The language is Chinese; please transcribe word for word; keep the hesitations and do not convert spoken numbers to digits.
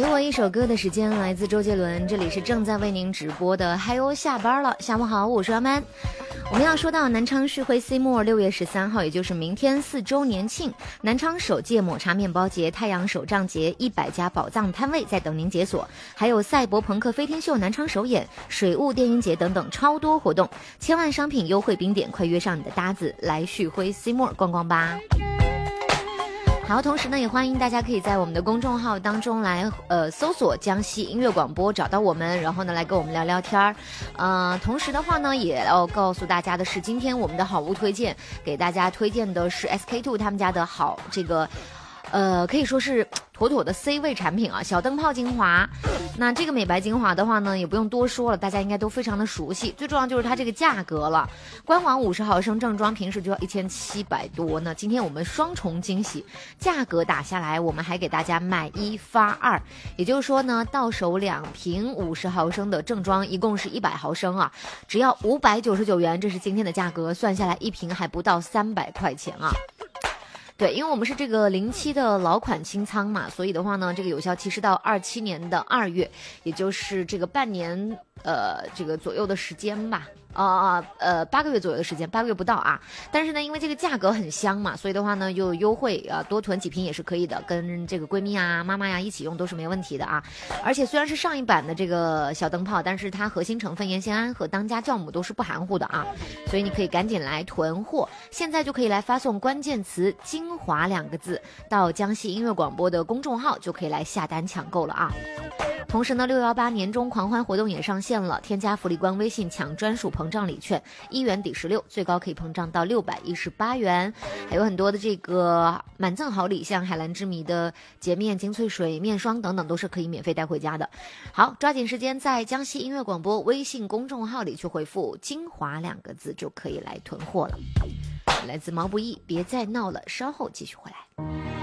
给我一首歌的时间，来自周杰伦，这里是正在为您直播的嗨哟下班了，下午好，我是阿曼。我们要说到南昌旭辉 C More 六月十三号，也就是明天四周年庆，南昌首届抹茶面包节、太阳手账节，一百家宝藏摊位在等您解锁，还有赛博朋克飞天秀南昌首演、水雾电音节等等超多活动，千万商品优惠冰点，快约上你的搭子来旭辉 C More 逛逛吧。好，同时呢，也欢迎大家可以在我们的公众号当中来呃搜索江西音乐广播，找到我们，然后呢来跟我们聊聊天儿。呃，同时的话呢，也要告诉大家的是，今天我们的好物推荐，给大家推荐的是 S K two 他们家的好这个。呃，可以说是妥妥的 C 位产品啊，小灯泡精华。那这个美白精华的话呢，也不用多说了，大家应该都非常的熟悉。最重要就是它这个价格了，官网五十毫升正装平时就要一千七百多呢。今天我们双重惊喜，价格打下来，我们还给大家买一发二，也就是说呢，到手两瓶五十毫升的正装，一共是一百毫升啊，只要五百九十九元，这是今天的价格，算下来一瓶还不到三百块钱啊。对，因为我们是这个零七的老款清仓嘛，所以的话呢，这个有效期是到二七年的二月，也就是这个半年呃这个左右的时间吧。啊、呃、呃，八个月左右的时间，八个月不到啊。但是呢，因为这个价格很香嘛，所以的话呢，又优惠啊、呃，多囤几瓶也是可以的，跟这个闺蜜啊、妈妈呀一起用都是没问题的啊。而且虽然是上一版的这个小灯泡，但是它核心成分烟酰胺和当家酵母都是不含糊的啊，所以你可以赶紧来囤货，现在就可以来发送关键词“精华”两个字到江西音乐广播的公众号，就可以来下单抢购了啊。同时呢，六一八年终狂欢活动也上线了，添加福利官微信抢专属膨胀礼券，一元抵十六，最高可以膨胀到六百一十八元，还有很多的这个满赠好礼，像海蓝之谜的洁面精粹水、面霜等等，都是可以免费带回家的。好，抓紧时间在江西音乐广播微信公众号里去回复“精华”两个字，就可以来囤货了。来自毛不易，别再闹了，稍后继续回来。